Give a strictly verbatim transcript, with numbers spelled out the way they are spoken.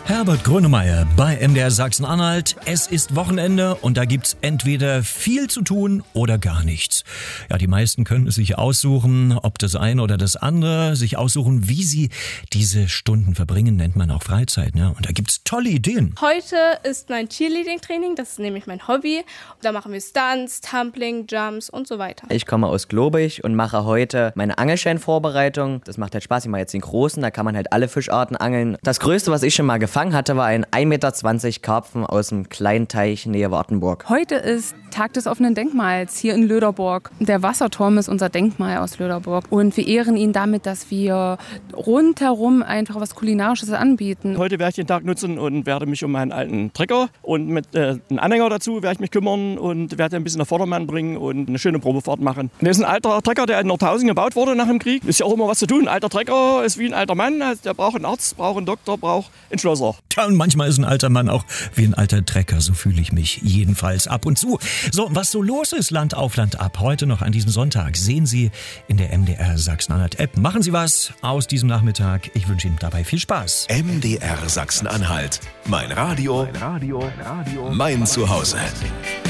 Herbert Grönemeyer bei M D R Sachsen-Anhalt. Es ist Wochenende und da gibt's entweder viel zu tun oder gar nichts. Ja, die meisten können es sich aussuchen, ob das eine oder das andere, sich aussuchen, wie sie diese Stunden verbringen, nennt man auch Freizeit. Ne? Und da gibt's tolle Ideen. Heute ist mein Cheerleading-Training, das ist nämlich mein Hobby. Da machen wir Stunts, Tumbling, Jumps und so weiter. Ich komme aus Globig und mache heute meine Angelscheinvorbereitung. Das macht halt Spaß. Ich mache jetzt den großen, da kann man halt alle Fischarten angeln. Das Größte, was ich schon mal gefangen hatte, war ein ein Meter zwanzig Karpfen aus dem kleinen Teich Nähe Wartenburg. Heute ist Tag des offenen Denkmals hier in Löderburg. Der Wasserturm ist unser Denkmal aus Löderburg und wir ehren ihn damit, dass wir rundherum einfach was Kulinarisches anbieten. Heute werde ich den Tag nutzen und werde mich um meinen alten Trecker und mit äh, einem Anhänger dazu werde ich mich kümmern und werde ein bisschen auf Vordermann bringen und eine schöne Probefahrt machen. Das ist ein alter Trecker, der in Nordhausen gebaut wurde nach dem Krieg. Ist ja auch immer was zu tun. Ein alter Trecker ist wie ein alter Mann. Also der braucht einen Arzt, braucht einen Doktor, braucht einen Schlosser. Ja, und manchmal ist ein alter Mann auch wie ein alter Trecker, so fühle ich mich jedenfalls ab und zu. So, was so los ist, Land auf Land ab, heute noch an diesem Sonntag, sehen Sie in der M D R Sachsen-Anhalt-App. Machen Sie was aus diesem Nachmittag. Ich wünsche Ihnen dabei viel Spaß. M D R Sachsen-Anhalt. Mein Radio, mein Radio, mein Zuhause.